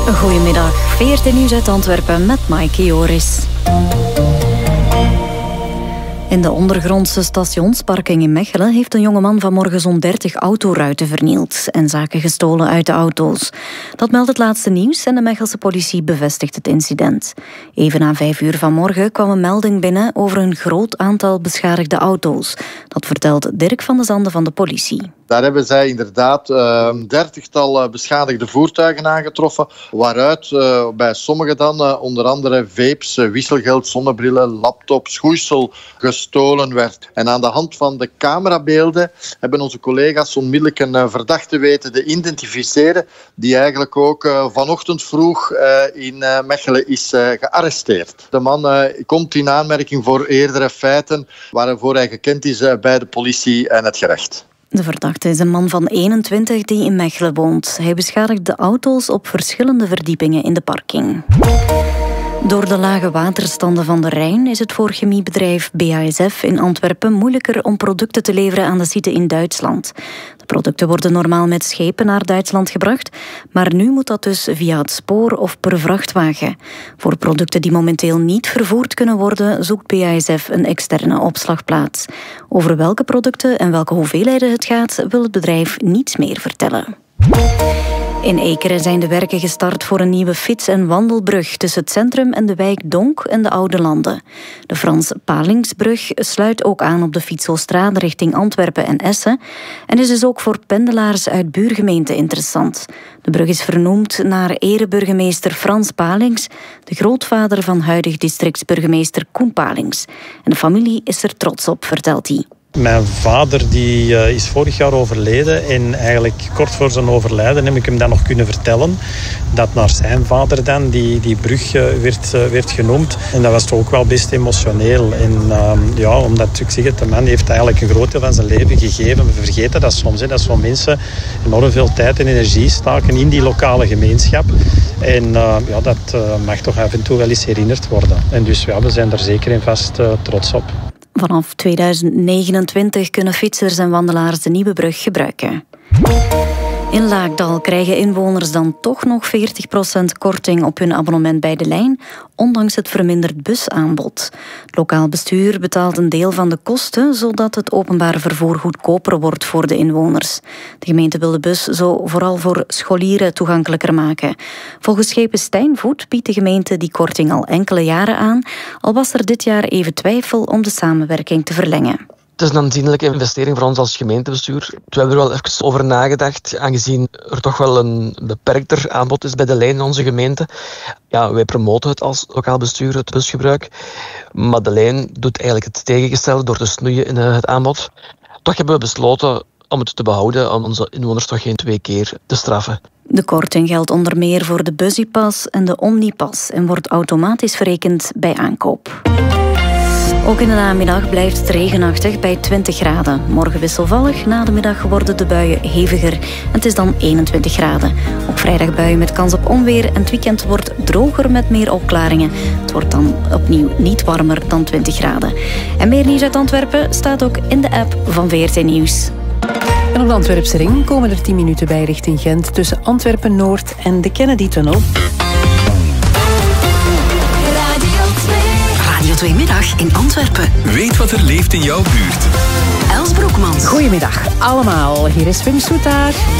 Goedemiddag, VRT Nieuws uit Antwerpen met Maaike Joris. In de ondergrondse stationsparking in Mechelen heeft een jongeman vanmorgen zo'n 30 autoruiten vernield en zaken gestolen uit de auto's. Dat meldt het laatste nieuws en de Mechelse politie bevestigt het incident. Even na 5 uur vanmorgen kwam een melding binnen over een groot aantal beschadigde auto's. Dat vertelt Dirk van de Zanden van de politie. Daar hebben zij inderdaad een 30-tal beschadigde voertuigen aangetroffen, waaruit bij sommigen dan onder andere vapes, wisselgeld, zonnebrillen, laptops, schoeisel gestolen werd. En aan de hand van de camerabeelden hebben onze collega's onmiddellijk een verdachte weten te identificeren, die eigenlijk ook vanochtend vroeg in Mechelen is gearresteerd. De man komt in aanmerking voor eerdere feiten waarvoor hij gekend is bij de politie en het gerecht. De verdachte is een man van 21 die in Mechelen woont. Hij beschadigt de auto's op verschillende verdiepingen in de parking. Door de lage waterstanden van de Rijn is het voor chemiebedrijf BASF in Antwerpen moeilijker om producten te leveren aan de site in Duitsland. De producten worden normaal met schepen naar Duitsland gebracht, maar nu moet dat dus via het spoor of per vrachtwagen. Voor producten die momenteel niet vervoerd kunnen worden, zoekt BASF een externe opslagplaats. Over welke producten en welke hoeveelheden het gaat, wil het bedrijf niets meer vertellen. In Ekeren zijn de werken gestart voor een nieuwe fiets- en wandelbrug tussen het centrum en de wijk Donk en de Oude Landen. De Frans Palingsbrug sluit ook aan op de Fietsostraat richting Antwerpen en Essen en is dus ook voor pendelaars uit buurgemeenten interessant. De brug is vernoemd naar ereburgemeester Frans Palings, de grootvader van huidig districtsburgemeester Koen Palings. En de familie is er trots op, vertelt hij. Mijn vader die is vorig jaar overleden en eigenlijk kort voor zijn overlijden heb ik hem dan nog kunnen vertellen dat naar zijn vader dan die brug werd genoemd. En dat was toch ook wel best emotioneel. En omdat ik zeg het, de man heeft eigenlijk een groot deel van zijn leven gegeven. We vergeten dat soms, dat zo'n mensen enorm veel tijd en energie staken in die lokale gemeenschap. En dat mag toch af en toe wel eens herinnerd worden. En dus we zijn er zeker en vast trots op. Vanaf 2029 kunnen fietsers en wandelaars de nieuwe brug gebruiken. In Laakdal krijgen inwoners dan toch nog 40% korting op hun abonnement bij De Lijn, ondanks het verminderd busaanbod. Het lokaal bestuur betaalt een deel van de kosten, zodat het openbaar vervoer goedkoper wordt voor de inwoners. De gemeente wil de bus zo vooral voor scholieren toegankelijker maken. Volgens Schepen Stijnvoet biedt de gemeente die korting al enkele jaren aan, al was er dit jaar even twijfel om de samenwerking te verlengen. Het is een aanzienlijke investering voor ons als gemeentebestuur. We hebben er wel even over nagedacht, aangezien er toch wel een beperkter aanbod is bij De Lijn in onze gemeente. Ja, wij promoten het als lokaal bestuur, het busgebruik. Maar De Lijn doet eigenlijk het tegengestelde door te snoeien in het aanbod. Toch hebben we besloten om het te behouden, om onze inwoners toch geen 2 keer te straffen. De korting geldt onder meer voor de Busypass en de Omnipass en wordt automatisch verrekend bij aankoop. Ook in de namiddag blijft het regenachtig bij 20 graden. Morgen wisselvallig, na de middag worden de buien heviger. En het is dan 21 graden. Ook vrijdag buien met kans op onweer en het weekend wordt droger met meer opklaringen. Het wordt dan opnieuw niet warmer dan 20 graden. En meer nieuws uit Antwerpen staat ook in de app van VRT Nieuws. En op de Antwerpse ring komen er 10 minuten bij richting Gent tussen Antwerpen-Noord en de Kennedy-tunnel. Radio 2 Middag in Antwerpen. Weet wat er leeft in jouw buurt. Els Broekmans. Goedemiddag allemaal. Hier is Wim Soetaar.